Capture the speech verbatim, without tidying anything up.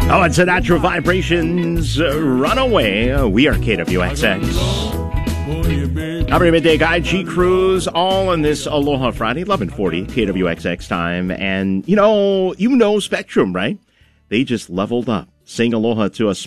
Oh, it's a Natural Vibrations uh, Runaway. Uh, we are K W X X. Every midday guide, G Cruise, all on this Aloha Friday, eleven forty, K W X X time. And, you know, you know Spectrum, right? They just leveled up. Saying aloha to a